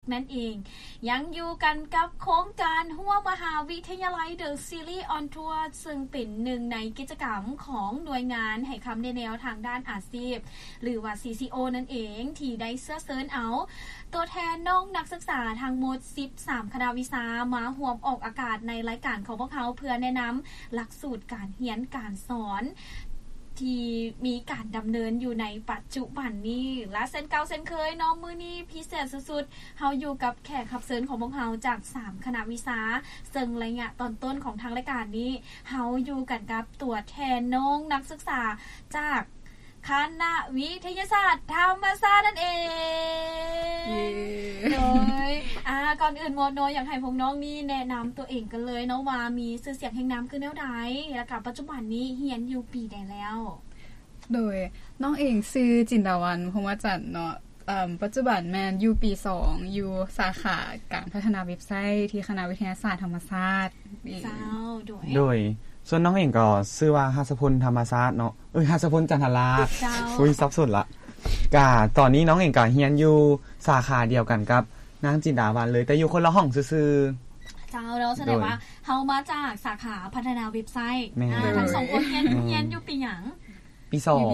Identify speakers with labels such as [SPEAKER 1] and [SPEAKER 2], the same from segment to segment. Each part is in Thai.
[SPEAKER 1] นั่นเองยังอยู่กันกับโครงการหัวมหาวิทยาลัย The Series on Tour ซึ่งเป็นหนึ่งในกิจกรรมของหน่วยงานให้คำแนวทางด้านอาชีพหรือว่า CCO นั่นเองที่ได้เชิญเอาตัวแทนน้องนักศึกษาทั้งหมด13คณะวิชามาร่วมออกอากาศในรายการของพวกเขาเพื่อแนะนำหลักสูตรการเรียนการสอนที่มีการดำเนินอยู่ในปัจจุบันนี้และเส้นเก่าเส้นเคยน้องมื้อนี้พิเศษสุดๆเฮาอยู่กับแขกรับเชิญของพวกเราจาก3คณะวิชาซึ่งระยะตอนต้นของทางรายการนี้เฮาอยู่กันกับตัวแทนน้องนักศึกษาจากคณะวิทยาศาสตร์ธรรมศาสตร์นั่นเองโดยก่อนอื่นโมโนอยากให้พวกน้องนี่แนะนำตัวเองกันเลยเนาะว่ามีชื่อเสียงแห่งน้ำคือแนวใดแล้วกับปัจจุบันนี้เรียนอยู่ปีใดแล้ว
[SPEAKER 2] โดยน้องเองชื่อจินดาวันพงษ์จันทร์เนาะปัจจุบันแม่นอยู่ปี2อยู่สาขาการพัฒนาเว็บไซต์ที่คณะวิทยาศาสตร์ธรรมศาสตร์
[SPEAKER 1] เจ้า
[SPEAKER 3] โดยส่วนน้องเองก็ชื่อว่าหัสพลธรรมศาสตร์เนาะหัสพลจันทราซับสุดละก็ตอนนี้น้องเองก็เรียนอยู่สาขาเดียวกันกับนางจินดาวันเลยแต่อยู่คนละห้องซื่อ
[SPEAKER 1] ๆเจ้าแล้วแสดงว่าเฮามาจากสาขาพัฒนาเว็บไซต์ทั้ง2คนเรียนอยู่ปีหยัง
[SPEAKER 3] ปี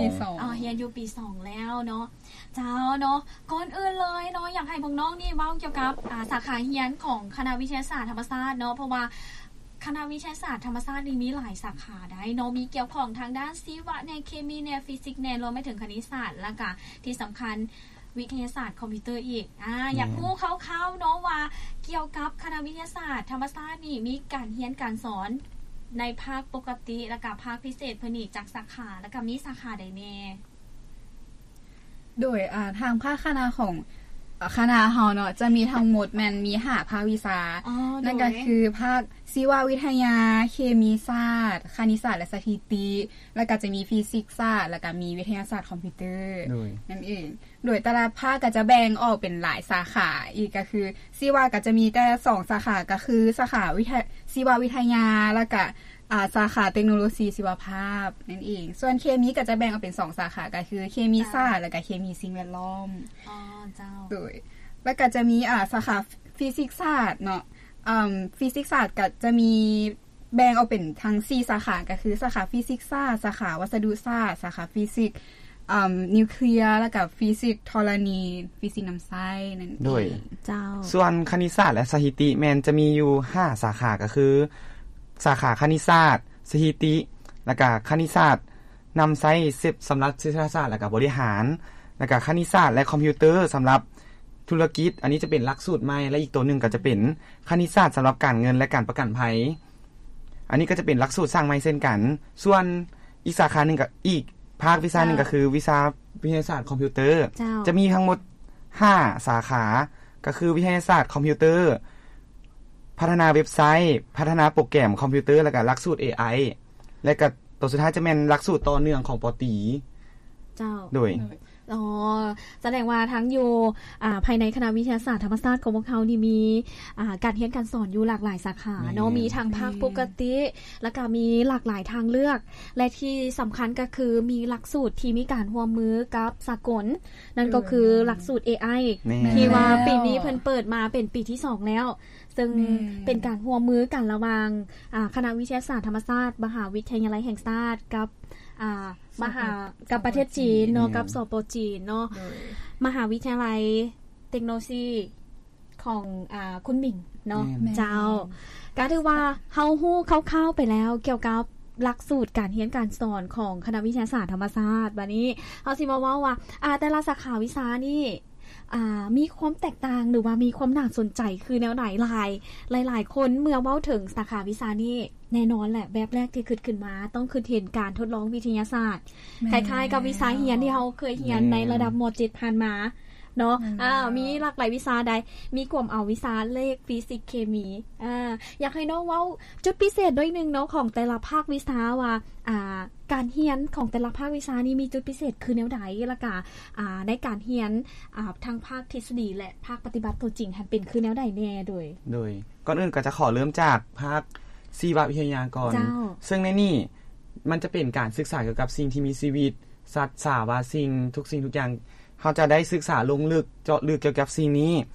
[SPEAKER 3] 2
[SPEAKER 1] เรียนอยู่ปี2แล้วเนาะเจ้าเนาะก่อนอื่นเลยเนาะอยากให้พวกน้องนี่เว้าเกี่ยวกับสาขาเรียนของคณะวิทยาศาสตร์ธรรมศาสตร์เนาะเพราะว่าคณะวิทยาศาสตร์ธรรมศาสตร์นี่มีหลายสาขาได้เนาะมีเกี่ยวข้องทางด้านชีวะแนวเคมีแนวฟิสิกส์แนวรวมไปถึงคณิตศาสตร์แล้วก็ที่สำคัญวิทยาศาสตร์คอมพิวเตอร์อีกอยากรู้คร่าวๆเนาะว่าเกี่ยวกับคณะวิทยาศาสตร์ธรรมศาสตร์นี่มีการเรียนการสอนในภาคปกติแล้วก็ภาคพิเศษเพิ่นนี่จากสาขาแล้วก็มีสาขาใดแน่
[SPEAKER 2] โดยทางภาคคณะของคณะเฮาเนาะจะมีทั้งหมดแม่นมี5ภาควิชานั่นก็คือภาคชีววิทยาเคมีศาสตร์คณิตศาสตร์และสถิติแล้วก็จะมีฟิสิกส์ศาสตร์แล้วก็มีวิทยาศาสตร์คอมพิวเตอร์นั่นเองโดยแต่ละภาคก็จะแบ่งออกเป็นหลายสาขาอีกก็คือชีวะก็จะมีแต่2สาขาก็คือสาขาชีววิทยาแล้วก็สาขาเทคโนโลยีชีวภาพนั่นเองส่วนเคมีก็จะแบ่งออกเป็น2สาขาก็คือเคมีศาสตร์แล้วก็เคมีสิ่งแวดล้อม
[SPEAKER 1] เจ้า
[SPEAKER 2] โดยแล้วก็จะมีสาขาฟิสิกส์ศาสตร์เนาะฟิสิกส์ศาสตร์ก็จะมีแบ่งออกเป็นทั้ง4สาขาก็คือสาขาฟิสิกส์ศาสตร์สาขาวัสดุศาสตร์สาขาฟิสิกส์นิวเคลียร์แล้วก็ฟิสิกส์ธรณีฟิสิกส์น้ำใสนั่นเอง
[SPEAKER 1] เจ้า
[SPEAKER 3] ส่วนคณิตศาสตร์และสถิติแม่นจะมีอยู่5สาขาก็คือสาขาคณิตศาสตร์สถิติแล้วก็คณิตศาสตร์นำใช้สำหรับเศรษฐศาสตร์แล้วก็บริหารแล้วก็คณิตศาสตร์และคอมพิวเตอร์สำหรับธุรกิจอันนี้จะเป็นหลักสูตรใหม่และอีกตัวหนึ่งก็จะเป็นคณิตศาสตร์สำหรับการเงินและการประกันภัยอันนี้ก็จะเป็นหลักสูตรสร้างใหม่เช่นกันส่วนอีกสาขานึงก็อีกภาควิชานึงก็คือวิชาวิทยาศาสตร์คอมพิวเตอร์จะมีทั้งหมด5สาขาก็คือวิทยาศาสตร์คอมพิวเตอร์พัฒนาเว็บไซต์พัฒนาโปรแกรมคอมพิวเตอร์แล้วก็หลักสูตร AI และก็ตัวสุดท้ายจะเป็นหลักสูตรต่อเนื่องของป.ตรี
[SPEAKER 1] เจ้า
[SPEAKER 3] โดย
[SPEAKER 1] แสดงว่าทั้งอยู่ภายในคณะวิทยาศาสตร์ธรรมศาสตร์ของพวกเขานี่มีการเรียนการสอนอยู่หลากหลายสาขาเนาะมีทางภาคปกติแล้วก็มีหลากหลายทางเลือกและที่สำคัญก็คือมีหลักสูตรที่มีการร่วมมือกับสากลนั่นก็คือหลักสูตร AI ที่ว่าปีนี้เพิ่นเปิดมาเป็นปีที่2แล้วซึ่งเป็นการร่วมมือกันระหว่างคณะวิทยาศาสตร์ธรรมศาสตร์มหาวิทยาลัยแห่งชาติกับกับประเทศจีนเนาะกับสป.จีนเนาะมหาวิทยาลัยเทคโนโลยีของคุณหมิงเนาะเจ้าก็ถือว่าเฮาฮู้คร่าวๆไปแล้วเกี่ยวกับหลักสูตรการเรียนการสอนของคณะวิทยาศาสตร์ธรรมศาสตร์บัดนี้เฮาสิมาเว้าว่าแต่ละสาขาวิชานี่มีความแตกต่างหรือว่ามีความน่าสนใจคือแนวไหนหลายคนเมื่อเว้าถึงสาขาวิชานี้แน่นอนแหละแบบแรกที่ขึ้นมาต้องคือเห็นการทดลองวิทยาศาสตร์คล้ายๆกับวิชาเรียนที่เฮาเคยเรียนในระดับม.7 ผ่านมาเนาะมีหลากหลายวิชาใดมีกลุ่มเอาวิชาเลขฟิสิกส์เคมีอยากให้น้องเว้าจุดพิเศษด้วยนึงเนาะของแต่ละภาควิชาว่าการเรียนของแต่ละภาควิชานี่มีจุดพิเศษคือแนวใดแล้วก็ในการเรียนทั้งภาคทฤษฎีและภาคปฏิบัติตัวจริงหันเป็นคือแนวใดแน่โดย
[SPEAKER 3] ก่อนอื่นก็จะขอเริ่มจากภาคชีววิทยาก่อนซึ่งในนี้มันจะเป็นการศึกษาเกี่ยวกับสิ่งที่มีชีวิตสัตว์สาวาสิ่งทุกสิ่งทุกอย่างเขาจะได้ศึกษาลงลึกเจาะลึกเกี่ยวกับสิ่งนี้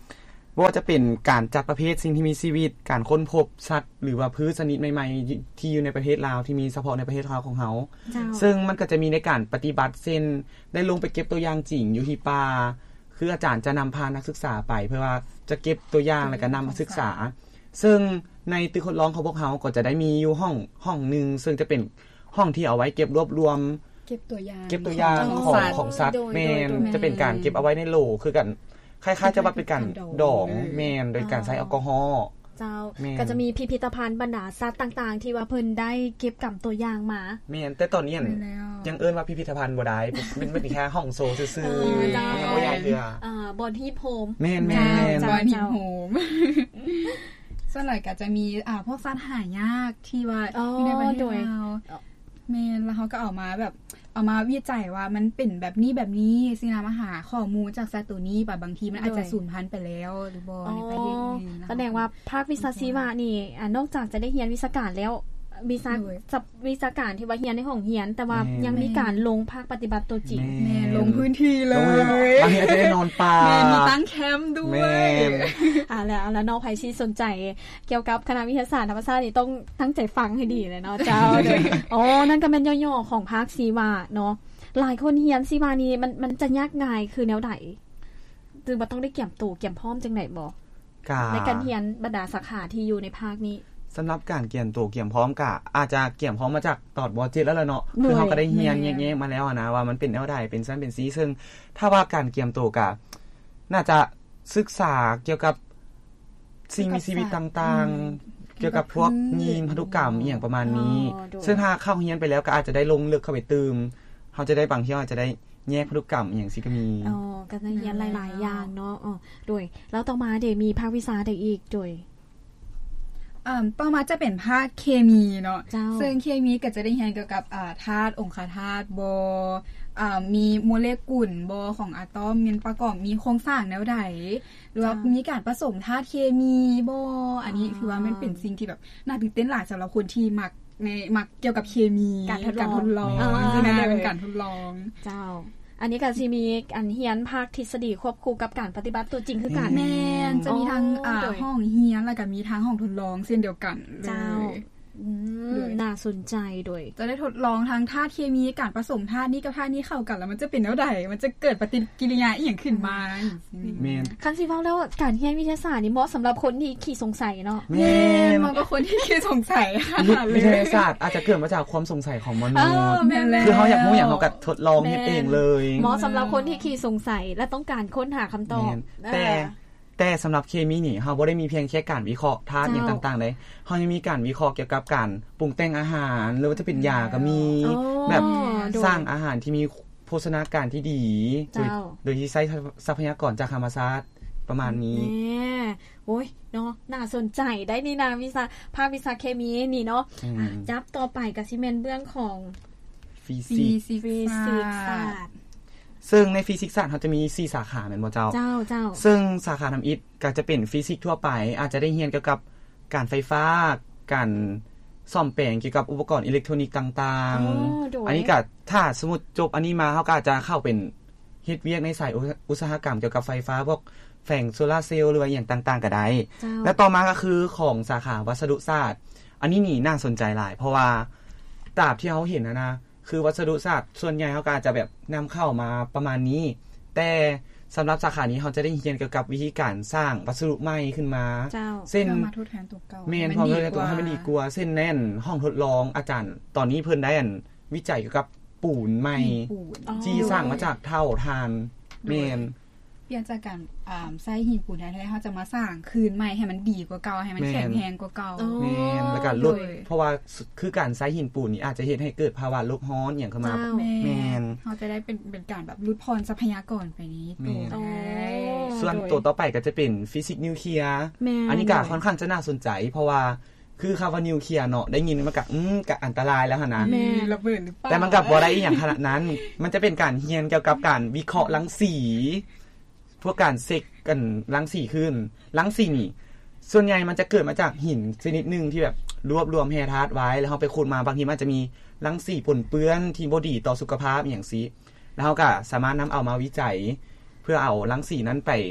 [SPEAKER 3] บ่ว่าจะเป็นการจัดประเภทสิ่งที่มีชีวิตการค้นพบสัตว์หรือว่าพืชชนิดใหม่ๆที่อยู่ในประเทศลาวที่มีเฉพาะในประเทศลาวของเฮาซึ่งมันก็จะมีในการปฏิบัติเช่นได้ลงไปเก็บตัวอย่างจริงอยู่ที่ป่าคืออาจารย์จะนำพานักศึกษาไปเพื่อว่าจะเก็บตัวอย่างแล้วก็นำมาศึกษาซึ่งในตึกทดลองของพวกเฮาก็จะได้มีอยู่ห้องนึงซึ่งจะเป็นห้องที่เอาไว้เก็บรวบรวม
[SPEAKER 2] เก็บตัวอย่าง
[SPEAKER 3] ของสัตว์แม่นจะเป็นการเก็บเอาไว้ในโหลคือกันคล้ายๆจะว่าเป็นการดองแม่นโดยการใช้แอลกอฮอล์
[SPEAKER 1] เจ้าก็จะมีพิพิธภัณฑ์บรรดาสัตว์ต่างๆที่ว่าเพิ่นได้เก็บกับตัวอย่างมา
[SPEAKER 3] แม่นแต่ตอนนี้ยังเอิ้นว่าพิพิธภัณฑ์บ่ได้มันเป็นแค่ห้องโซซื่อๆยังบ่ใหญ่เด้
[SPEAKER 1] อบอนฮีโฮม
[SPEAKER 3] แม่น
[SPEAKER 2] บอนฮีโฮมส่วนหลายก็จะมีพวกสัตว์หายากที่ว่าอยู่ในประเทศเราแม่นแล้วเขาก็เอามาวิจัยว่ามันเป็นแบบนี้สินะมาหาข้อมูลจากสัตว์ตัวนี้บางทีมันอาจจะสูญพันธุ์ไปแล้วหรือบ่ในประเทศนี้
[SPEAKER 1] แสดงว่าภาควิชาชีวะนี่นอกจากจะได้เรียนวิชาการแล้ววิชาการที่ว่าเรียนในห้องเรียนแต่ว่ายังมีการลงภาคปฏิบัติตัวจริง
[SPEAKER 2] แม่ลงพื้นที่เลย
[SPEAKER 3] บางทีอาจจะได้นอนป่า
[SPEAKER 2] มีตั้งแคมป์ด้วย
[SPEAKER 1] แล้วน้องไผชีสนใจเกี่ยวกับคณะวิทยาศาสตร์ธรรมศาสตร์นี่ต้องตั้งใจฟังให้ดีเลยเนาะเจ้านั่นก็เป็นย่อๆของภาคชีวะเนาะหลายคนเรียนชีวะนี่มันจะยากง่ายคือแนวใดคือบ่ต้องได้เกี่ยมตู่เกี่ยมพร้อมจังได๋บ่ในการเรียนบรรดาสาขาที่อยู่ในภาคนี้
[SPEAKER 3] สำหรับการเกี่ยมตัวเกี่ยมพร้อมกะอาจจะเกี่ยมพร้อมมาจากตอดบ.7แล้วล่ะเนาะคือเขาก็ได้เรียนแยกๆมาแล้วนะว่ามันเป็นแนวใดเป็นชั้นเป็นสีซึ่งถ้าว่าการเกี่ยมตัวกะน่าจะศึกษาเกี่ยวกับสิ่งมีชีวิตต่างๆเกี่ยวกับพวกยีนพันธุกรรมอีหยังประมาณนี้ซึ่งถ้าเข้าเรียนไปแล้วก็อาจจะได้ลงลึกเข้าไปตื่มเขาจะได้บางทีอาจจะได้แยกพันธุกรรมอย่างสิก็มี
[SPEAKER 1] ก็ได้เรียนหลายๆอย่างเนาะโดยแล้วต่อมาเดี๋ยวมีภาควิชาใดอีกโดย
[SPEAKER 2] ต่อมาจะเป็นภาคเคมีเนาะซึ่งเคมีก็จะได้เรียนเกี่ยวกับธาตุองคธาตุมีโมเลกุลของอะตอมมันประกอบมีโครงสร้างแนวใดหรือว่ามีการผสมธาตุเคมีอันนี้คือว่ามันเป็นสิ่งที่แบบน่าตื่นเต้นหลายสำหรับคนที่มักเกี่ยวกับเคมี
[SPEAKER 1] การทดลอง
[SPEAKER 2] เป็นการทดลอง
[SPEAKER 1] เจ้าอันนี้ก็สิมีอันเรียนภาคทฤษฎีควบคู่กับการปฏิบัติตัวจริงคือการ
[SPEAKER 2] แม่นจะมีทั้งห้องเรียนแล้วก็มีทั้งห้องทดลองเช่นเดียวกันเลย
[SPEAKER 1] น่าสนใจโดย
[SPEAKER 2] จะได้ทดลองทางธาตุเคมีการผสมธาตุนี้กับธาตุนี้เข้ากันแล้วมันจะเป็นแนวใดมันจะเกิดปฏิกิริยาอีหยังขึ้นมา
[SPEAKER 3] แม่น
[SPEAKER 1] คันสิเว้าแล้วการเรียนวิทยาศาสตร์นี่เหมาะสำหรับคนที่ขี้สงสัยเนาะ
[SPEAKER 2] แม่นมันก็คนที่ขี้สงสัย
[SPEAKER 3] วิทยาศาสตร์อาจจะเกิดมาจากความสงสัยของมนุษย์คือเฮาอยากรู้อย่างเฮาก็ทดลองเฮ็ดเองเลย
[SPEAKER 1] เหมาะสำหรับคนที่ขี้สงสัยและต้องการค้นหาคำตอบ
[SPEAKER 3] แต่สำหรับเคมีนี่เฮาบ่ได้มีเพียงแค่การวิเคราะห์ธาตุอย่างต่างๆเลยเฮายังมีการวิเคราะห์เกี่ยวกับการปรุงแต่งอาหารหรือว่าจะเป็นยาก็มีแบบสร้างอาหารที่มีโภชนาการที่ดีโดยที่ใช้ทรัพยากรจากธรรมชาติประมาณนี้
[SPEAKER 1] โอ้ยเนาะน่าสนใจได้นี่นะวิชาภาควิชาเคมีนี่เนาะจับต่อไปก็สิแม่นเรื่องของ
[SPEAKER 3] ฟิสิกส์ศาสตร์ซึ่งในฟิสิกส์ศาสตร์เขาจะมี4สาขาแม่นบ่เจ้าซึ่งสาขาทำอิฐก็จะเป็นฟิสิกส์ทั่วไปอาจจะได้เรียนเกี่ยวกับการไฟฟ้าการซ่อมแปลงเกี่ยวกับอุปกรณ์อิเล็กทรอนิกส์ต่างๆอันนี้ก็ถ้าสมมุติจบอันนี้มาเขาก็อาจจะเข้าเป็นเฮ็ดเวียกในสายอุตสาหกรรมเกี่ยวกับไฟฟ้าพวกแผงโซลาร์เซลล์หรือว่าอย่างต่างๆก็ได้และต่อมาก็คือของสาขาวัสดุศาสตร์อันนี้นี่น่าสนใจหลายเพราะว่าตราบที่เขาเห็นนะคือวัสดุศาสตร์ส่วนใหญ่เขาก็จะแบบนำเข้ามาประมาณนี้แต่สำหรับสาขานี้เขาจะได้เรียนเกี่ยวกับวิธีการสร้างวัสดุใหม่ขึ้นมา
[SPEAKER 2] เส้นมาทดแทนตัวเก่า
[SPEAKER 3] แม่นพอเลยตัวให้มันดีกว่าเส้นแน่นห้องทดลองอาจารย์ตอนนี้เพิ่นได้วิจัยเกี่ยวกับปูนใหม่ที่สร้างมาจากเท่าทานแม่น
[SPEAKER 2] เปลี่ยนจากการใช้หินปูนแท้ๆเขาจะมาสร้างคืนใหม่ให้มันดีกว่าเก่าให้มันแข็งแรงกว่าเก่า
[SPEAKER 3] แม่นแล้วก็ลดเพราะว่าคือการใช้หินปูนนี่อาจจะเฮ็ดให้เกิดภาวะโลกร้อนอย่างเข้ามา
[SPEAKER 2] แม่นเขาจะได้เป็นการแบบลดพรทรัพยากรไปนี้ตัว
[SPEAKER 3] ส่วนตัวต่อไปก็จะเป็นฟิสิกส์นิวเคลียร์อันนี้ก็ค่อนข้างจะน่าสนใจเพราะว่าคือคำว่านิวเคลียร์เนาะได้ยินมันก็อันตรายแล้วหั่นนะ
[SPEAKER 2] ระเบิดหรือเปล่า
[SPEAKER 3] แต่มันก็บ่ได้อีหยังขนาดนั้นมันจะเป็นการเรียนเกี่ยวกับการวิเคราะห์รังสีพวกการเซ็กกันรังสีขึ้นรังสีนี่ส่วนใหญ่มันจะเกิดมาจากหินชนิดนึงที่แบบรวบรวมแร่ธาตุไว้แล้วเฮาไปขุดมาบางทีมันจะมีรังสีปนเปื้อนที่บ่ดีต่อสุขภาพอย่างซี้แล้วเฮาก็สามารถนำเอามาวิจัยเพื่อเอารังสีนั้นไป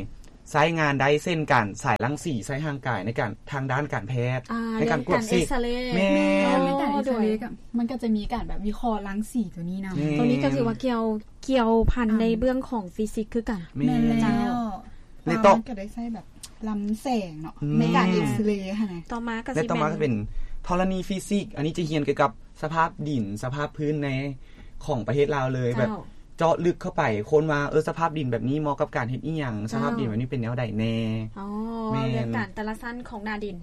[SPEAKER 3] ใช้งานได้เส้นการสายรังสีใช้ห่างกายในการทางด้านการแพทย์ในการกวดสี
[SPEAKER 2] แม่ในการเอ็กซเรย์มันก็จะมีการแบบวิเคราะห์รังสีตัวนี้นะ
[SPEAKER 1] ตัวนี้ก็คือว่าเกี่ยวพันในเบื้องของฟิสิกส์คือกัน
[SPEAKER 2] แม่แล้วมันก็ได้ใช้แบบลำแสงเนาะในการเอ็กซเรย์ค่ะนะ
[SPEAKER 1] ต่อมาก็
[SPEAKER 3] เป็นธรณีฟิสิกส์อันนี้จะเรียนเกี่ยวกับสภาพดินสภาพพื้นในของประเทศลาวเลยแบบเจาะลึกเข้าไปคนว่าสภาพดินแบบนี้เหมาะกับการเฮ็ดอีหยังสภาพดินแบบนี้เป็นแนวใดแน่
[SPEAKER 1] เรื่องการแต่ละชั้นของนาดิน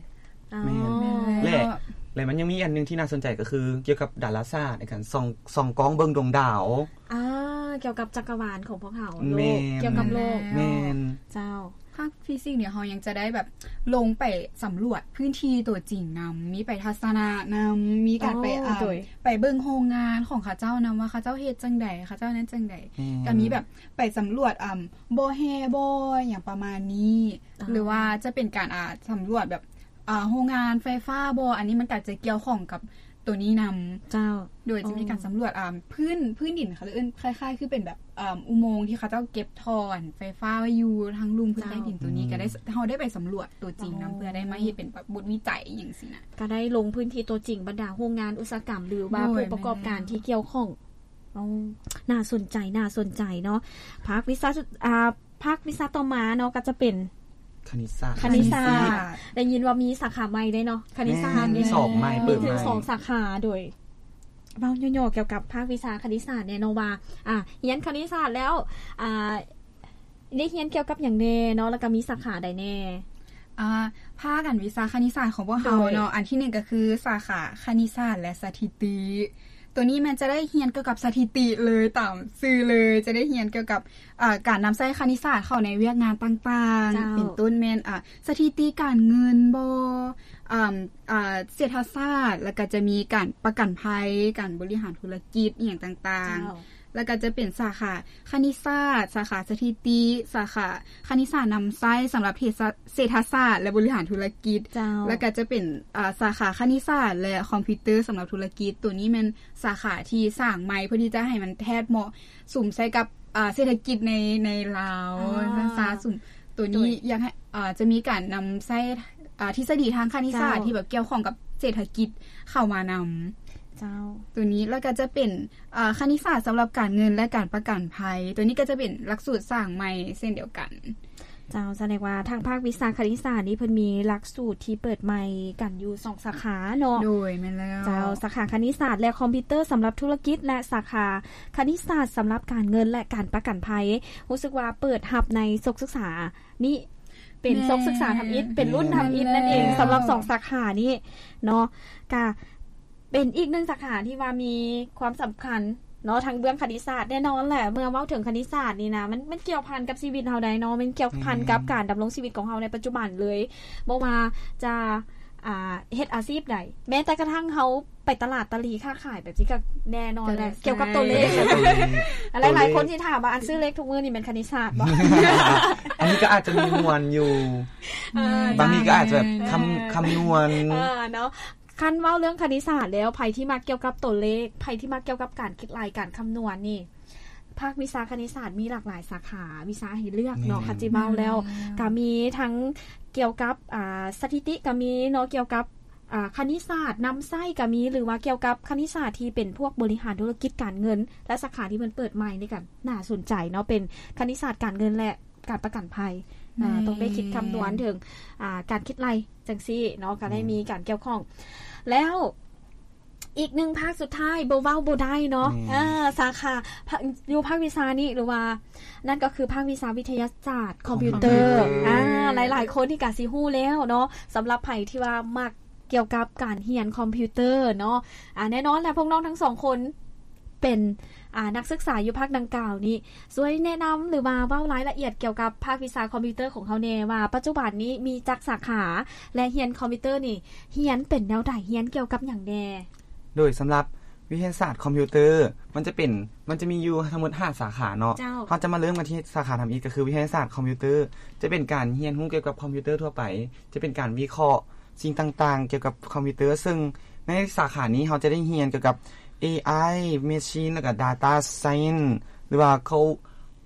[SPEAKER 3] และมันยังมีอันนึงที่น่าสนใจก็คือเกี่ยวกับดาราศาสตร์ในการส่องกล้องเบิ่งดวงดาว
[SPEAKER 1] เกี่ยวกับจักรวาลของพวกเขาโลกเกี่ยวกับโลก
[SPEAKER 3] แม่น
[SPEAKER 1] เจ้า
[SPEAKER 2] ภาคฟิสิกส์เนี่ยเฮายังจะได้แบบลงไปสำรวจพื้นที่ตัวจริงนำมีไปทัศนะนำมีการไปเบิ่งโรงงานของเขาเจ้านำว่าเขาเจ้าเฮ็ดจังได๋เขาเจ้านั้นจังได๋ก็มีแบบไปสำรวจบ่แฮบ่อย่างประมาณนี้หรือว่าจะเป็นการสำรวจแบบโรงงานไฟฟ้าบ่อันนี้มันก็จะเกี่ยวข้องกับตัวนี้นำ
[SPEAKER 1] เจ้า
[SPEAKER 2] โดยจะมีการสำรวจพื้นดินค่ะหรือคล้ายๆคือเป็นแบบอุโมงค์ที่เขาเจ้าเก็บท่อไฟฟ้าไว้อยู่ทางลุ่มพื้นใต้ดินตัวนี้ก็ได้เฮาได้ไปสำรวจตัวจริงนำเพื่อได้มาเฮ็ดเป็นบทวิจัยอย่างซี่นะ
[SPEAKER 1] ก็ได้ลงพื้นที่ตัวจริงบรรดาโรงงานอุตสาหกรรมหรือว่าผู้ประกอบการที่เกี่ยวข้องน่าสนใจเนาะภาควิชาต่อมาเนาะก็จะเป็น
[SPEAKER 3] คณิตศาสตร์
[SPEAKER 1] ได้ยินว่ามีสาขาใหม่ได้เนาะคณิตศาสตร์
[SPEAKER 3] มี2ใหม่เปิดใหม่
[SPEAKER 1] ถึง2สาขาโดยเว้าย่อๆเกี่ยวกับภาควิชาคณิตศาสตร์เนี่ยเนาะว่าเรียนคณิตศาสตร์แล้วได้เรียนเกี่ยวกับหยังแน่เนาะแล้วก็มีสาขาใดแน่
[SPEAKER 2] ภาคการวิชาคณิตศาสตร์ของพวกเฮาเนาะอันที่1ก็คือสาขาคณิตศาสตร์และสถิติตัวนี้มันจะได้เรียนเกี่ยวกับสถิติเลยตามชื่อเลยจะได้เรียนเกี่ยวกับการนำใช้คณิตศาสตร์เข้าในเวียกงานต่างๆเป็นต้นแม่นสถิติการเงินบ่เศรษฐศาสตร์แล้วก็จะมีการประกันภัยการบริหารธุรกิจอย่างต่างๆแล้วก็จะเป็นสาขาคณิตศาสตร์สาขาสถิติสาขาคณิตศาสตร์นำใช้สำหรับเศรษฐศาสตร์และบริหารธุรกิจแล้วก็จะเป็นสาขาคณิตศาสตร์และคอมพิวเตอร์สำหรับธุรกิจตัวนี้มันสาขาที่สร้างใหม่เพื่อที่จะให้มันแทบเหมาะสมใช้กับเศรษฐกิจในลาวภาษาสุ่มตัวนี้อยากให้จะมีการนำใช้ทฤษฎีทางคณิตศาสตร์ที่แบบเกี่ยวข้องกับเศรษฐกิจเข้ามานำตัวนี้แล้วก็จะเป็นคณิตศาสตร์สำหรับการเงินและการประกันภัยตัวนี้ก็จะเป็นหลักสูตรสร้างใหม่เช่นเดียวกัน
[SPEAKER 1] เจ้าแสดงว่าทางภาควิชาคณิตศาสตร์นี้เพิ่นมีหลักสูตรที่เปิดใหม่กันอยู่2สาขาเนาะ
[SPEAKER 2] โดยแม่นแล้ว
[SPEAKER 1] เจ้าสาขาคณิตศาสตร์และคอมพิวเตอร์สำหรับธุรกิจและสาขาคณิตศาสตร์สำหรับการเงินและการประกันภัยรู้สึกว่าเปิดรับในศึกษานี้เป็นศึกษาทำอิฐเป็นรุ่นทำอิฐนั่นเองสำหรับ2สาขานี้เนาะก็เป็นอีก1สาขาที่ว่ามีความสำคัญเนาะทางเบื้องคณิตศาสตร์แน่นอนแหละเมื่อเว้าถึงคณิตศาสตร์นี่นะมันเกี่ยวพันกับชีวิตเฮาได้เนาะมันเกี่ยวพันกับการดำรงชีวิตของเฮาในปัจจุบันเลยบ่ว่าจะเฮ็ดอาชีพใดแม้แต่กระทั่งเฮาไปตลาดตะลีค้าขายแบบนี้ก็แน่นอนแหละเกี่ยวกับตัวเลขหลายๆคนที่ถามว่าอันซื้อเลขทุกมื้อนี่เป็นคณิตศาสตร์บ่
[SPEAKER 3] อันนี้ก็อาจจะมีมวลอยู่บางทีก็อาจจะแบบคำนวณ
[SPEAKER 1] เนาะคันเว้าเรื่องคณิตศาสตร์แล้วไผที่มาเกี่ยวกับตัวเลขไผที่มาเกี่ยวกับการคิดรายการคำนวณนี่ภาควิชาคณิตศาสตร์มีหลากหลายสาขาวิชาให้เลือกเนาะคัจิเว้าแล้วก็มีทั้งเกี่ยวกับสถิติก็มีเนาะเกี่ยวกับคณิตศาสตร์นำไส้ก็มีหรือว่าเกี่ยวกับคณิตศาสตร์ที่เป็นพวกบริหารธุรกิจการเงินและสาขาที่มันเปิดใหม่นี่กันน่าสนใจเนาะเป็นคณิตศาสตร์การเงินและการประกันภัยต้องได้คิดคำนวณถึงการคิดรายจังซี่เนาะก็ได้มีการเกี่ยวข้องแล้วอีก1ภาคสุดท้ายบ่เว้าบ่ได้เนาะสาขาอยู่ภาควิชานี้หรือว่านั่นก็คือภาควิชาวิทยาศาสตร์คอมพิวเตอร์หลายๆคนที่ก็สิฮู้แล้วเนาะสำหรับไผที่ว่ามักเกี่ยวกับการเรียนคอมพิวเตอร์เนาะแน่นอนแหละพวกน้องทั้ง2คนเป็นนักศึกษาอยู่ภาคดังกล่าวนี้ช่วยแนะนำหรือว่าเว้ารายละเอียดเกี่ยวกับภาควิชาคอมพิวเตอร์ของเขาแน่ว่าปัจจุบันนี้มีจักสาขาและเรียนคอมพิวเตอร์นี่เรียนเป็นแนวใดเรียนเกี่ยวกับหยังแน่
[SPEAKER 3] โดยสำหรับวิทยาศาสตร์คอมพิวเตอร์มันจะมีอยู่ทั้งหมด5สาขาเนาะเราจะมาเริ่มกันที่สาขาทำอีกก็คือวิทยาศาสตร์คอมพิวเตอร์จะเป็นการเรียนรู้เกี่ยวกับคอมพิวเตอร์ทั่วไปจะเป็นการวิเคราะห์สิ่งต่างๆเกี่ยวกับคอมพิวเตอร์ซึ่งในสาขานี้เราจะได้เรียนเกี่ยวกับAI Machine แล้วก็ Data Science หรือว่า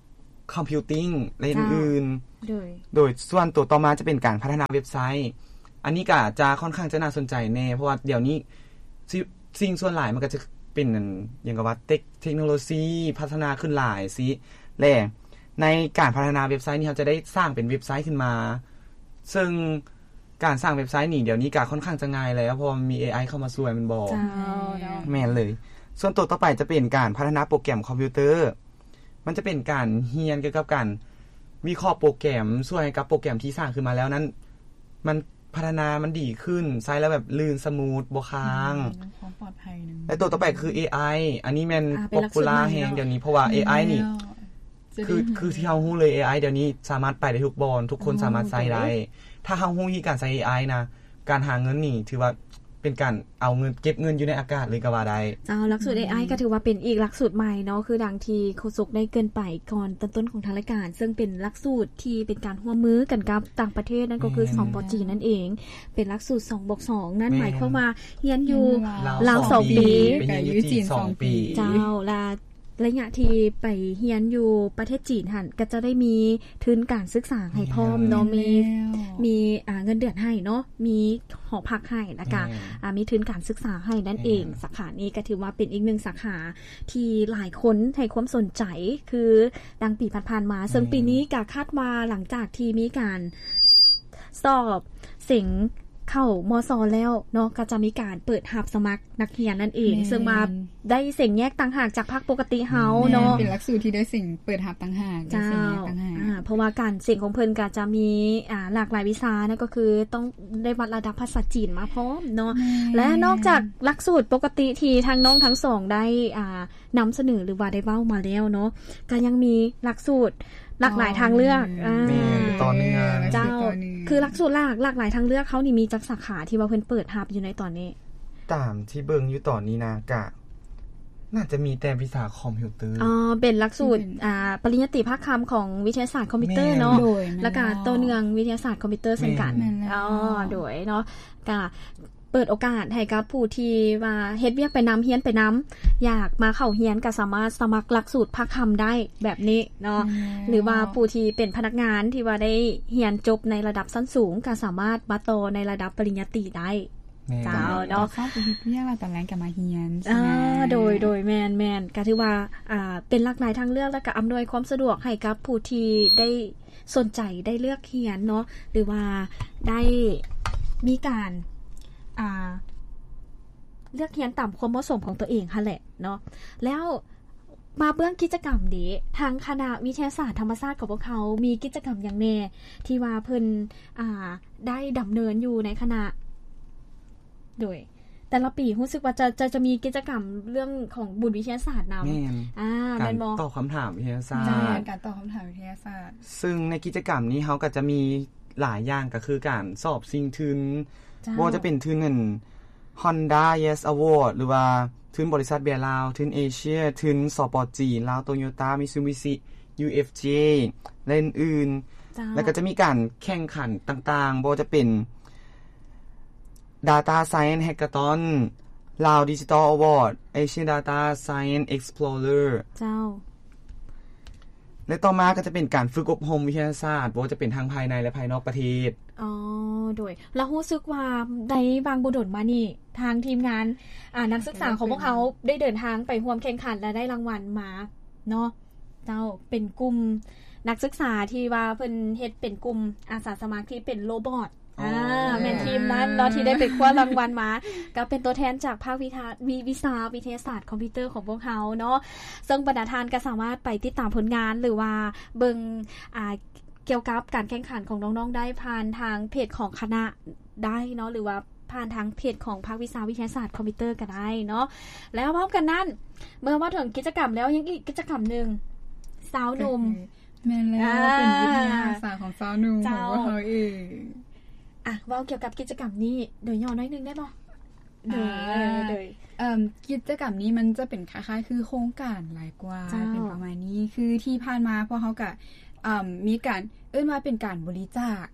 [SPEAKER 3] คอมพิวติ้งและอื่น
[SPEAKER 1] ๆโ
[SPEAKER 3] ดยส่วนตัวต่อมาจะเป็นการพัฒนาเว็บไซต์อันนี้ก็จะค่อนข้างจะน่าสนใจแน่เพราะว่าเดี๋ยวนี้สิ่งส่วนหลายมันก็จะเป็นอย่างกับว่าเทคโนโลยีพัฒนาขึ้นหลายสิและในการพัฒนาเว็บไซต์นี้เราจะได้สร้างเป็นเว็บไซต์ขึ้นมาซึ่งการสร้างเว็บไซต์นี่เดี๋ยวนี้ก็ค่อนข้างจะง่ายแล้วเพราะมี AI เข้ามาช่วยมันบอกแม่นเลยส่วนตัวต่อไปจะเป็นการพัฒนาโปรแกรมคอมพิวเตอร์มันจะเป็นการเรียนเกี่ยวกับการวิเคราะห์โปรแกรมช่วยให้กับโปรแกรมที่สร้างขึ้นมาแล้วนั้นมันพัฒนามันดีขึ้นใช้แล้วแบบลื่นสมูทบ่ค้าง
[SPEAKER 2] ความปลอดภัยนึง
[SPEAKER 3] และตัวต่อไปคือ AI อันนี้แม่นป๊อปปูล่าแฮงเดี๋ยวนี้เพราะว่า AI นี่คือที่เฮาฮู้เลย AI เดี๋ยวนี้สามารถไปได้ทุกบอนทุกคนสามารถใช้ได้ถ้าเฮาฮู้วิธีการใช้ AI นะการหาเงินนี่ถือว่าเป็นการเอาเงินเก็บเงินอยู่ในอากาศเลยก็ว่าได้
[SPEAKER 1] เจ้าหลักสูตร AI ก็ถือว่าเป็นอีกหลักสูตรใหม่เนาะคือดังที่โฆษกได้เกินไปก่อนต้นของทางรายการซึ่งเป็นหลักสูตรที่เป็นการร่วมมือกันกับต่างประเทศนั่นก็คือ2 ป.จีนั่นเองเป็นหลักสูตร 2+2 นั่นหมายความว่าเรียนอยู่ลาว2 ปี
[SPEAKER 3] เป็นอยู่จีน2 ปี
[SPEAKER 1] เจ้าและระยะที่ไปเรียนอยู่ประเทศจีนหั่นก็จะได้มีทุนการศึกษาให้พร้อมเนาะมีเงินเดือนให้เนาะมีหอพักให้แล้วก็มีทุนการศึกษาให้นั่นเองสาขานี้ก็ถือว่าเป็นอีกหนึ่งสาขาที่หลายคนให้ความสนใจคือดังปีผ่านๆมาซึ่งปีนี้ก็คาดว่าหลังจากที่มีการสอบสิ่งเข้ามส.แล้วเนาะก็จะมีการเปิดรับสมัครนักเรียนนั่นเองซึ่งมาได้เสียงแยกต่างหากจากภาคปกติเฮาเนาะ
[SPEAKER 2] เป็นหลักสูตรที่ได้เสียงเปิดรับต่างหากได้เสียงแยกต่างหาก
[SPEAKER 1] เพราะว่าการเสียงของเพิ่นก็จะมีหลากหลายวิชานั่นก็คือต้องได้วัดระดับภาษาจีนมาพร้อมเนาะและนอกจากหลักสูตรปกติที่ทั้งน้องทั้งสองได้นำเสนอหรือว่าได้เว้ามาแล้วเนาะก็ยังมีหลักสูตรหลากหลายทางเลือก
[SPEAKER 3] ต่อเนื่อง
[SPEAKER 1] เจ้าคือหลักสูตรหลากหลายทางเลือกเขานี่มีจักสาขาที่ว่าเพิ่นเปิดรับอยู่ในตอนนี้
[SPEAKER 3] ตามที่เบิ่งอยู่ตอนนี้นะกะน่าจะมีแต่วิชาคอมพิวเตอร์
[SPEAKER 1] เป็นหลักสูตรปริญญาตรีภาคคำของวิทยาศาสตร์คอมพิวเตอร์เนาะแล้วก็ตัวเนืองวิทยาศาสตร์คอมพิวเตอร์เช่นกันโดยเนาะก็เปิดโอกาสให้กับผู้ที่ว่าเฮ็ดเวียกไปนำเรียนไปนำอยากมาเข้าเรียนก็สามารถสมัครหลักสูตรภาคคำได้แบบนี้เนาะหรือว่าผู้ที่เป็นพนักงานที่ว่าได้เรียนจบในระดับชั้นสูงก็สามารถมาต่อในระดับปริญญาตรีได้
[SPEAKER 2] เจ้าเนาะเข้าไปเฮ็ดเวียกแล้วตอนแรกก็มาเรียน
[SPEAKER 1] โดยแม่นก็ถือว่าเป็นหลากหลายทางเลือกและก็อำนวยความสะดวกให้กับผู้ที่ได้สนใจได้เลือกเรียนเนาะหรือว่าได้มีการเลือกเรียนตามความเหมาะสมของตัวเองค่ะแหละเนาะแล้วมาเบื้องกิจกรรมนี้ทางคณะวิทยาศาสตร์ธรรมศาสตร์ของพวกเขามีกิจกรรมอย่างแน่ที่ว่าเพิ่นได้ดำเนินอยู่ในคณะโดยแต่ละปีรู้สึกว่าจะมีกิจกรรมเรื่องของบุญวิทยาศาสตร์นำ
[SPEAKER 3] การตอบคำถามวิทยาศาสตร์
[SPEAKER 2] การตอบคำถามวิทยาศาสตร์
[SPEAKER 3] ซึ่งในกิจกรรมนี้เขาก็จะมีหลายอย่างก็คือการสอบชิงทุนว่าจะเป็นทุนเงิน Honda Yes Award หรือว่าทุนบริษัทเบียร์ลาวทุนเอเชียทุนสป.จีนลาวโตโยต้ามิตซูบิชิ UFJ และอื่นๆแล้วก็จะมีการแข่งขันต่างๆบ่ว่าจะเป็น Data Science Hackathon Lao Digital Award Asian Data Science Explorer
[SPEAKER 1] เจ้า
[SPEAKER 3] และต่อมาก็จะเป็นการฝึกอบรมวิทยาศาสตร์ว่าจะเป็นทั้งภายในและภายนอกประเทศ
[SPEAKER 1] โดยเรารู้สึกว่าในบางบุดลมานี่ทางทีมงานนักศึกษาของพวกเขาได้เดินทางไปร่วมแข่งขันและได้รางวัลมาเนาะเจ้าเป็นกลุ่มนักศึกษาที่ว่าเพิ่นเฮ็ดเป็นกลุ่มอาสาสมัครที่เป็นโรบอทแม่นทีมนั้นเนาะที่ได้ไปคว้ารางวัลมาก็เป็นตัวแทนจากภาควิชาวิทยาศาสตร์คอมพิวเตอร์ของพวกเขาเนาะซึ่งบรรดาท่านก็สามารถไปติดตามผลงานหรือว่าเบิ่งเกี่ยวกับการแข่งขันของน้องๆได้ผ่านทางเพจของคณะได้เนาะหรือว่าผ่านทางเพจของภาควิชาวิทยาศาสตร์คอมพิวเตอร์ก็ได้เนาะแล้วพร้อมกันนั้นเมื่อว่าถึงกิจกรรมแล้วยังอีกกิจกรรมนึงสาวหนุ่ม
[SPEAKER 2] แม่นแล้วเป็นวิทยาศาสตร์ของสาวหนุ่มของพวกเขาเอง
[SPEAKER 1] เว้าเกี่ยวกับกิจกรรมนี้โดยย่อน้อยนึงได้บ่โดย
[SPEAKER 2] กิจกรรมนี้มันจะเป็นคล้ายๆคือโครงการหลายกว่าเป็นประมาณนี้คือที่ผ่านมาพวกเขาก็มีการว่าเป็นการบริจาค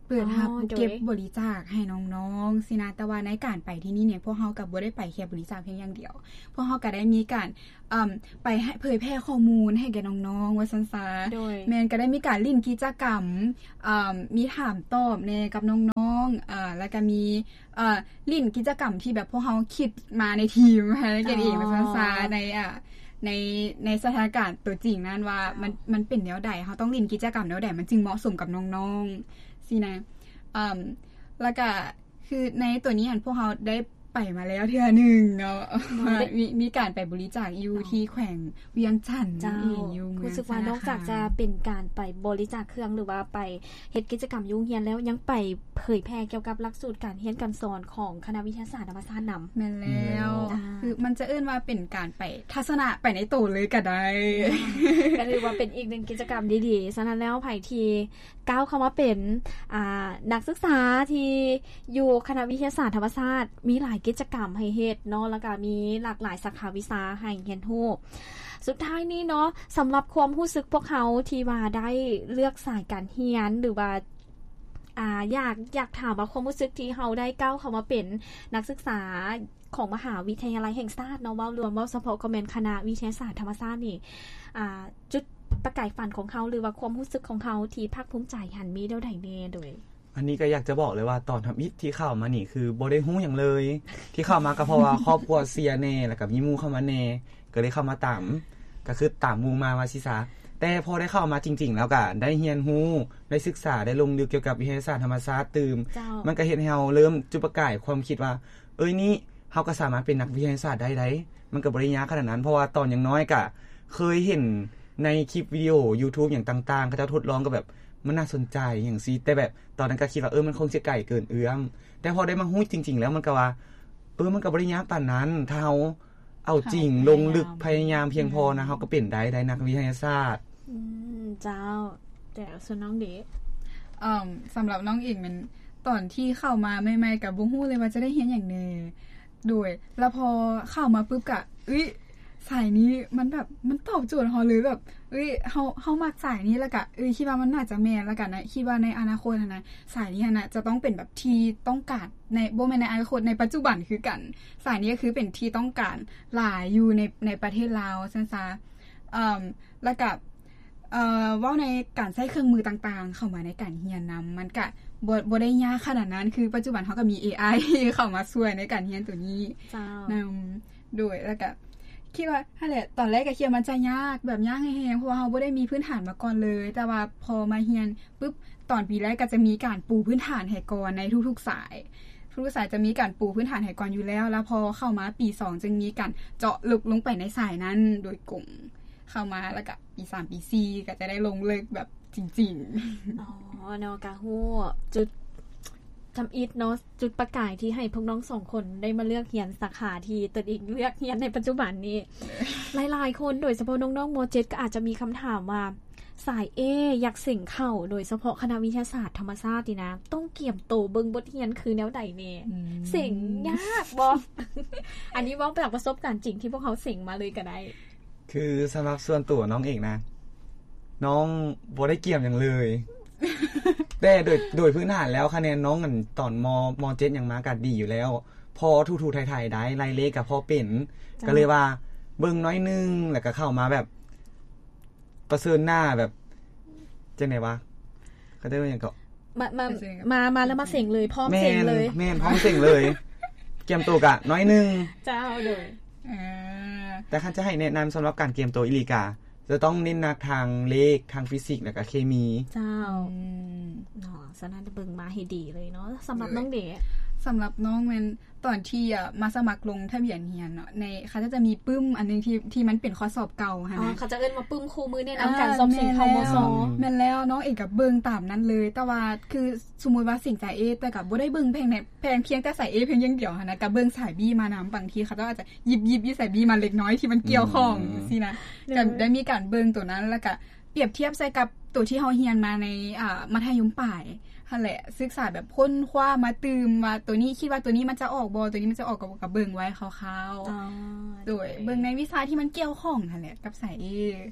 [SPEAKER 2] เปิดรับเก็บบริจาคให้น้องๆสินะแต่ว่าในการไปที่นี่เนี่ยพวกเฮาก็บ่ได้ไปแค่บริจาคเพียงอย่างเดียวพวกเฮาก็ได้มีการไปให้เผยแพร่ข้อมูลให้แก่น้องๆว่าซั่นซะแม่นก็ได้มีการเล่นกิจกรรมมีถามตอบแน่กับน้องๆแล้วก็มีเล่นกิจกรรมที่แบบพวกเฮาคิดมาในทีมให้กันเองว่าซั่นซะในสถานการณ์ตัวจริงนั้นว่ามันเป็นแนวใดเฮาต้องเล่นกิจกรรมแนวใดมันจึงเหมาะสมกับน้องๆสินะแล้วก็คือในตัวนี้พวกเฮาได้ไปมาแล้วเทื่อนึงเนาะมีการไปบริจาคอยู่ที่แขวงเวียงจันทน์อยู่เมืองรู้สึกว่านอกจากจะเป็นการไปบริจาคเครื่องหรือว่าไปเฮ็ดกิจกรรมยุ่งเฮียนแล้วยังไปเผยแพร่เกี่ยวกับหลักสูตรการเรียนการสอนของคณะวิทยาศาสตร์ธรรมศาสตร์นำแม่นแล้วคือมันจะเอิ้นว่าเป็นการไปทัศนะไปในโตเลยก็ได้ก็ถือว่าเป็นอีกหนึ่งกิจกรรมดีๆฉะนั้นแล้วไผที่ก้าวเข้ามาเป็นนักศึกษาที่อยู่คณะวิทยาศาสตร์ธรรมศาสตร์มีหลายกิจกรรมให้เฮ็ดเนาะแล้วก็มีหลากหลายสาขาวิชาให้เรียนรู้สุดท้ายนี้เนาะสำหรับความรู้สึกพวกเขาที่ว่าได้เลือกสายการเรียนหรือว่าอยากถามว่าความรู้สึกที่เฮาได้ก้าวเข้ามาเป็นนักศึกษาของมหาวิทยาลัยแห่งชาติเนาะเว้ารวมเว้าเฉพาะก็แม่นคณะวิทยาศาสตร์ธรรมศาสตร์นี่จุดประกายฝันของเขาหรือว่าความรู้สึกของเขาที่ภาคภูมิใจหันมีแนวใดแน่โดย
[SPEAKER 3] อันนี้ก็อยากจะบอกเลยว่าตอนทำอิฐที่เข้ามานี่คือบ่ได้ฮู้หยังเลยที่เข้ามาก็เพราะว่าครอบครัวเสียแน่แล้วก็มีหมู่เข้ามาแน่ก็เลยเข้ามาตามก็คือตามหมู่มาว่าสิซะแต่พอได้เข้ามาจริงๆแล้วก็ได้เรียนรู้ได้ศึกษาได้ลงลึกเกี่ยวกับวิทยาศาสตร์ธรรมศาสตร์ตื่มมันก็เฮ็ดให้เฮาเริ่มจุดประกายความคิดว่านี่เฮาก็สามารถเป็นนักวิทยาศาสตร์ได้มันก็บ่ได้ยากขนาดนั้นเพราะว่าตอนยังน้อยก็เคยเห็นในคลิปวิดีโอ YouTube อย่างต่างๆเขาจะทดลองก็แบบมันน่าสนใจอย่างซี่แต่แบบตอนนั้นก็คิดว่ามันคงสิไกลเกินเอื้อมแต่พอได้มาฮู้จริงๆแล้วมันก็ว่ามันก็บ่ได้ยากปานนั้นถ้าเฮาเอาจริงลงลึกพยายามเพียงพอนะเฮาก็เป็นได้นักวิทยาศาสตร์
[SPEAKER 1] เจ้าแต่ส่วนน้องเด็ก
[SPEAKER 2] สำหรับน้องเองมันตอนที่เข้ามาใหม่ๆก็บ่ฮู้เลยว่าจะได้เรียนหยังแน่โดยแล้วพอเข้ามาปุ๊บก็สายนี้มันแบบมันตอบโจทย์เฮาเลยแบบเฮามักสายนี้แล้วก็คิดว่ามันน่าจะแม่นแล้วกันนะคิดว่าในอนาคตนะสายนี้นะจะต้องเป็นแบบที่ต้องการในบ่แม่นในอนาคตในปัจจุบันคือกันสายนี้ก็คือเป็นที่ต้องการหลายอยู่ในประเทศลาวซั่นซะแล้วก็เว้าในการใช้เครื่องมือต่างๆเข้ามาในการเรียนนํามันก็บ่ได้ยากขนาดนั้นคือปัจจุบันเฮาก็มี AI เข้ามาช่วยในการเรียนตัวนี้นําโดยแล้วก็คิดว่านั่นแหละตอนแรกก็คิดว่ามันจะยากแบบยากแฮงๆเพราะว่าเฮาบ่ได้มีพื้นฐานมาก่อนเลยแต่ว่าพอมาเรียนปึ๊บตอนปีแรกก็จะมีการปูพื้นฐานให้ก่อนในทุกๆสายทุกสายจะมีการปูพื้นฐานให้ก่อนอยู่แล้วพอเข้ามาปี2จึงมีการเจาะลึกลงไปในสายนั้นโดยกลุ่มเข้ามาแล้วก็ปี3ปี4ก็จะได้ลงลึกแบบจริงๆ
[SPEAKER 1] เนาะก็ฮู้จุดทำอิฐเนาะจุดประกายที่ให้พวกน้อง2คนได้มาเลือกเรียนสาขาที่ตนเองเลือกเรียนในปัจจุบันนี้ หลายๆคนโดยเฉพาะน้องๆม.7 ก็อาจจะมีคำถามว่าสาย A อยากเสิ่งเข้าโดยเฉพาะคณะวิทยาศาสตร์ธรรมศาสตร์นี่นะต้องเกี่ยมโตเบิ่งบทเรียนคือแนวใดแน่เสิ่งยากบ่ อันนี้เว้าจากประสบการณ์จริงที่พวกเขาเสิ่งมาเลยก็ได้
[SPEAKER 3] คือสำหรับส่วนตัวน้องเองนะน้องบ่ได้เกี่ยมหยังเลยแต่โดยพื้นฐานแล้วคะแนนน้องกันตอนม.7 ยังมากัดดีอยู่แล้วพอทูๆไทยๆได้ไล่เลขก็พอเป็นก็เลยว่าเบิ่งน้อยนึงแล้วก็เข้ามาแบบประเสริญหน้าแบบจังได๋วะก็ได้ว่าหยังก็
[SPEAKER 1] มาแล้วมาเส็งเลยพร้อมเส็งเลย
[SPEAKER 3] แม่นพร้อมเส็งเลยเกมตัวก็น้อยนึง
[SPEAKER 1] เจ้าเลย
[SPEAKER 3] แต่คันจะให้แนะนําสําหรับการเกมตัวอีหลีกาจะต้องเน้นหนักทางเลขทางฟิสิกส์แล้วก็เคมี
[SPEAKER 1] เจ้าเนาะฉะนั้นเบิ่งมาให้ดีเลยเนาะสำหรับน้องเด็ก
[SPEAKER 2] สำหรับน้องแม่นตอนที่มาสมัครลงทะเบียนเรียนเนาะในเขาจะมีปึ้มอันนึงที่มันเป็นข้อสอบเก่าหั่น
[SPEAKER 1] นะเขาจะเอิ้นว่าปึ้มคู่มือแนะนําการสอบสิ่งเข้ามส
[SPEAKER 2] แม่นแล้วน้องเองก็เบิ่งตามนั้นเลยแต่ว่าคือสมมุติว่าสิ่งสาย A แต่ก็บ่ได้เบิ่งแพงเพียงแต่สาย A เพียงอย่างเดียวหั่นนะก็เบิ่งสาย B มานําบางทีเขาอาจจะหยิบสาย B มาเล็กน้อยที่มันเกี่ยวข้องซี่นะก็ได้มีการเบิ่งตัวนั้นแล้วก็เปรียบเทียบใส่กับตัวที่เฮาเรียนมาในมัธยมปลายหั่นแหละศึกษาแบบค้นคว้ามาตื่มว่าตัวนี้คิดว่าตัวนี้มันจะออกบ่ตัวนี้มันจะออกกับเบิ่งไว้คร่าวๆโดยเบิ่งในวิชาที่มันเกี่ยวข้องนั่นแหละกับสาย A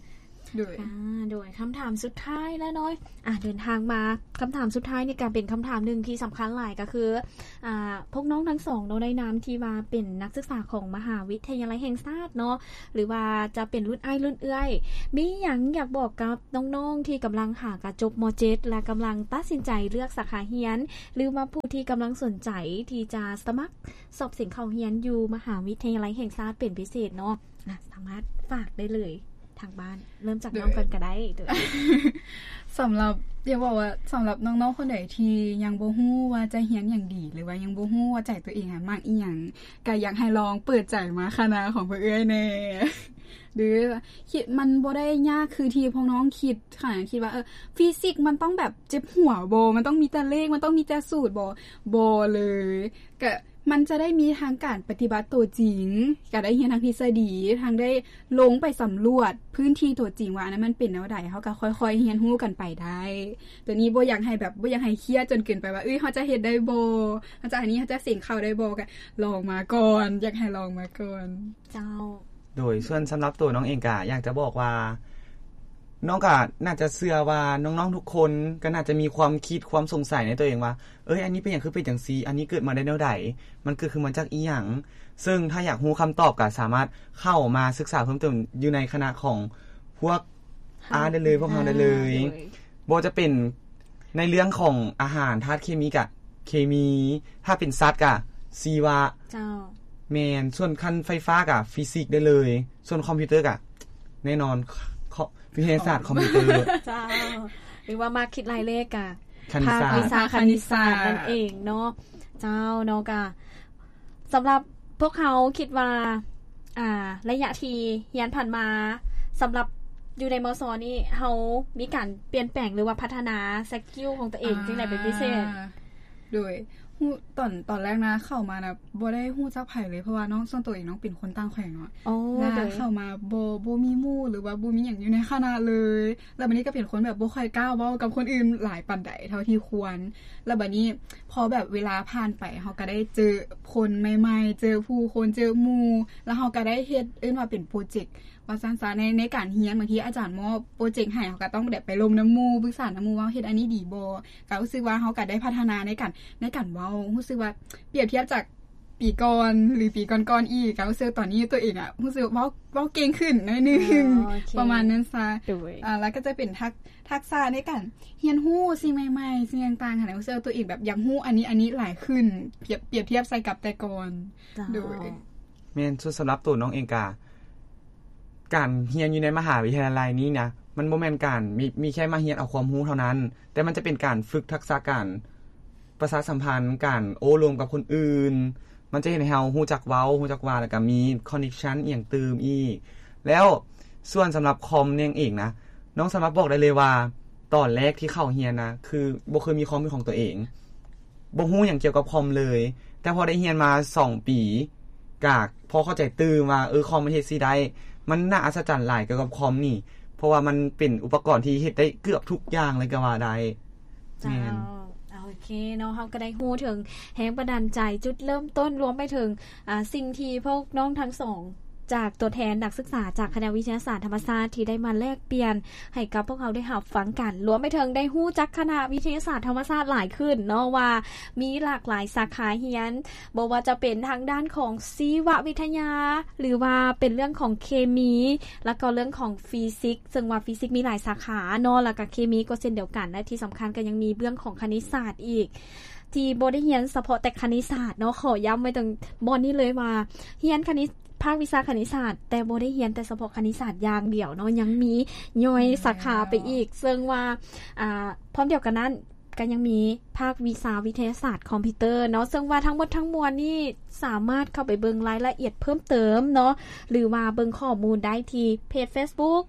[SPEAKER 1] โดยคำถามสุดท้ายแล้วน้อยเดินทางมาคำถามสุดท้ายในการเป็นคำถามหนึ่งที่สำคัญหลายก็คือพวกน้องทั้งสองในนามที่ว่าเป็นนักศึกษาของมหาวิทยาลัยแห่งชาติเนาะหรือว่าจะเป็นรุ่นอ้ายรุ่นเอื้อยมีหยังอยากบอกกับน้องๆที่กำลังหากระจบม.7 และกำลังตัดสินใจเลือกสาขาเรียนหรือว่าผู้ที่กำลังสนใจที่จะสมัครสอบเสียงเข้าเรียนอยู่มหาวิทยาลัยแห่งชาติเป็นพิเศษเนาะสามารถฝากได้เลยทางบ้านเริ่มจากน้องกันก็ได้
[SPEAKER 2] สำหรับเดี๋ยวบอกว่าสำหรับน้องๆคนไหนที่ยังบ่ฮู้ว่าจะเรียนอย่างดีหรือว่ายังบ่ฮู้ว่าใจตัวเองมากอีหยังก็อยากให้ลองเปิดใจมาคณะของเพิ่นเอ้ยแน่หรือคิดมันบ่ได้ยากคือที่พวกน้องคิดค่ะคิดว่าฟิสิกส์มันต้องแบบเจ็บหัวบ่มันต้องมีแต่เลขมันต้องมีแต่สูตรบ่เลยก็มันจะได้มีทางการปฏิบัติตัวจริงก็ได้เรียนทางทฤษฎีทางได้ลงไปสำรวจพื้นที่ตัวจริงว่าอันนั้นมันเป็นแนวใดเฮาก็ค่อยๆเรียนรู้กันไปได้ตัวนี้บ่อยากให้แบบบ่อยากให้เครียดจนเกินไปว่าเฮาจะเฮ็ดได้บ่เฮาจะอันนี้เฮาจะเสียงเข้าได้บ่ก็ลองมาก่อนอยากให้ลองมาก่อน
[SPEAKER 1] เจ้า
[SPEAKER 3] โดยส่วนสำหรับตัวน้องเองก็อยากจะบอกว่าน้องก็น่าจะเชื่อว่าน้องๆทุกคนก็น่าจะมีความคิดความสงสัยในตัวเองว่าอันนี้เป็นอย่างคือเป็นจังซี่อันนี้เกิดมาได้แนวใดมันเกิดขึ้นมาจากอีหยังซึ่งถ้าอยากรู้คำตอบก็สามารถเข้ามาศึกษาเพิ่มเติมอยู่ในคณะของพวกได้เลยพวกเฮาได้เลยบ่จะเป็นในเรื่องของอาหารธาตุเคมีกับเคมีถ้าเป็นสัตว์ก็ชีวะ
[SPEAKER 1] เจ้า
[SPEAKER 3] แม่นส่วนคันไฟฟ้าก็ฟิสิกส์ได้เลยส่วนคอมพิวเตอร์ก็แน่นอนวิทยาศาสตร์คอมพิวเตอร์
[SPEAKER 1] เจ้าหรือว่ามาคิดรายเลขอ่ะ
[SPEAKER 3] ภาค
[SPEAKER 1] วิชาคณิตศาสตร์นั่นเองเนาะเจ้าเนาะก็สำหรับพวกเขาคิดว่าระยะที่เรียนผ่านมาสำหรับอยู่ในมส.นี่เฮามีการเปลี่ยนแปลงหรือว่าพัฒนาสกิลของตัวเองจังได๋เป็นพิเศษ
[SPEAKER 2] โดยตอนแรกนะเข้ามานะบ่ได้ฮู้จักไผเลยเพราะว่าน้องส่วนตัวเองน้องเป็นคนต่างแขวงเนาะแล้วเข้ามาบ่มีหมู่หรือว่าบ่มีหยังอยู่ในคณะเลยแล้วบัดนี้ก็เป็นคนแบบบ่ค่อยกล้าเว้ากับคนอื่นหลายปานใดเท่าที่ควรแล้วบัดนี้พอแบบเวลาผ่านไปเฮาก็ได้เจอคนใหม่ๆเจอผู้คนเจอหมู่แล้วเฮาก็ได้เฮ็ดว่าเป็นโปรเจกต์ว่าซั่นๆในการเรียนบางทีอาจารย์มอบโปรเจกต์ให้เฮาก็ต้องแบบไปลงน้ำหมู่ปรึกษาน้ำหมู่ว่าเฮ็ดอันนี้ดีบ่ก็รู้สึกว่าเฮาก็ได้พัฒนาในการเว้ารู้สึกว่าเปรียบเทียบจากปีก่อนหรือปีก่อนๆอีกก็รู้สึกตอนนี้ตัวเองรู้สึกเว้าเก่งขึ้นหน่อยนึงประมาณนั้นซะแล้วก็จะเป็นทักษะในการเรียนรู้สิ่งใหม่ๆสิ่งต่างๆค่ะรู้สึกตัวเองแบบอยากรู้อันนี้หลายขึ้นเปรียบเทียบใส่กับแต่ก่อนโดย
[SPEAKER 3] แม่นสำหรับตัวน้องเองการเรียนอยู่ในมหาวิทยาลัยนี้นะมันบ่แม่นการมีแค่มาเรียนเอาความรู้เท่านั้นแต่มันจะเป็นการฝึกทักษะการประชาสัมพันธ์การโอ้รวมกับคนอื่นมันจะเห็นให้เฮาฮู้จักเว้าฮู้จักว่าแล้วก็มีคอนเนคชั่นอีหยังตื่มอีกแล้วส่วนสำหรับคอมเนี่ยเองนะน้องสามารถบอกได้เลยว่าตอนแรกที่เข้าเรียนนะคือบ่เคยมีคอมเป็นของตัวเองบ่ฮู้หยังเกี่ยวกับคอมเลยแต่พอได้เรียนมา2ปีก็พอเข้าใจตื่มว่าคอมมันเฮ็ดสิได้มันน่าอัศจรรย์หลายเกี่ยวกับคอมนี่เพราะว่ามันเป็นอุปกรณ์ที่เฮ็ดได้เกือบทุกอย่างเลยก็ว่าได้
[SPEAKER 1] แม่นโอเคเนาะเฮาก็ได้ฮู้ถึงแรงบันดาลใจจุดเริ่มต้นรวมไปถึงสิ่งที่พวกน้องทั้งสองจากตัวแทนนักศึกษาจากคณะวิทยาศาสตร์ธรรมศาสตร์ที่ได้มาแลกเปลี่ยนให้กับพวกเขาได้รับฟังกันรวมไปถึงได้ฮู้จักคณะวิทยาศาสตร์ธรรมศาสตร์หลายขึ้นเนาะว่ามีหลากหลายสาขาเรียนบ่ว่าจะเป็นทางด้านของชีววิทยาหรือว่าเป็นเรื่องของเคมีแล้วก็เรื่องของฟิสิกส์ซึ่งว่าฟิสิกส์มีหลายสาขาเนาะแล้วก็เคมีก็เช่นเดียวกันและที่สำคัญก็ยังมีเรื่องของคณิตศาสตร์อีกที่บ่ได้เรียนเฉพาะแต่คณิตศาสตร์เนาะขอย้ำไว้ตรงบนี้เลยว่าเรียนคณิตภาควิชาคณิตศาสตร์แต่บ่ได้เรียนแต่เฉพาะคณิตศาสตร์อย่างเดียวเนาะยังมีย่อยสาขาไปอีกซึ่งว่าพร้อมเดียวกันนั้นก็ยังมีภาควิชาวิทยาศาสตร์คอมพิวเตอร์เนาะซึ่งว่าทั้งหมดทั้งมวลนี่สามารถเข้าไปเบิ่งรายละเอียดเพิ่มเติมเนาะหรือว่าเบิ่งข้อมูลได้ที่เพจ Facebook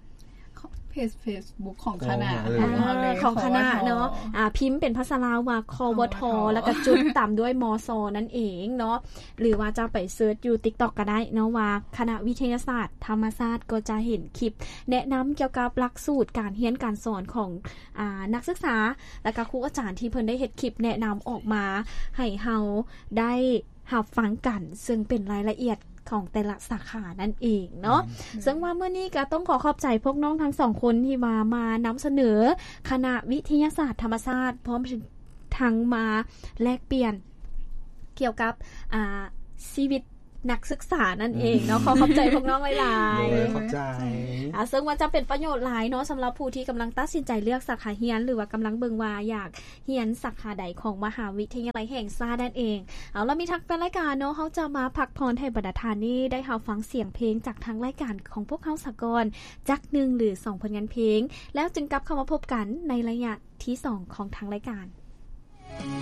[SPEAKER 2] Facebook ของคณะ
[SPEAKER 1] ของคณะเนาะพิมพ์เป็นภาษาลาวว่าควทแล้วก็จุดตามด้วยมสนั่นเองเนาะหรือว่าจะไปเสิร์ชอยู่ TikTok ก็ได้เนาะว่าคณะวิทยาศาสตร์ธรรมศาสตร์ก็จะเห็นคลิปแนะนำเกี่ยวกับหลักสูตรการเรียนการสอนของนักศึกษาและก็ครูอาจารย์ที่เพิ่นได้เฮ็ดคลิปแนะนำออกมาให้เฮาได้รับฟังกันซึ่งเป็นรายละเอียดของแต่ละสาขานั่นเองเนาะซึ่งว่าเมื่อนี้ก็ต้องขอบใจพวกน้องทั้งสองคนที่มานำเสนอคณะวิทยาศาสตร์ธรรมศาสตร์พร้อมทั้งมาแลกเปลี่ยนเกี่ยวกับชีวิตนักศึกษานั่นเองเนาะขอบใจพวกน้องหลายๆ
[SPEAKER 3] ขอบใจ
[SPEAKER 1] ซึ่งว่าจะเป็นประโยชน์หลายเนาะสำหรับผู้ที่กำลังตัดสินใจเลือกสาขาเรียนหรือว่ากำลังเบิ่งว่าอยากเรียนสาขาใดของมหาวิทยาลัยแห่งชาตินั่นเองเอาแล้วมีทักแฟนรายการเนาะเขาจะมาพักผ่อนให้บรรดาทานนี่ได้เฮาฟังเสียงเพลงจากทางรายการของพวกเขาสากลจัก1หรือ2ผลงานเพลงแล้วจึงกลับเข้ามาพบกันในระยะที่2ของทางรายการ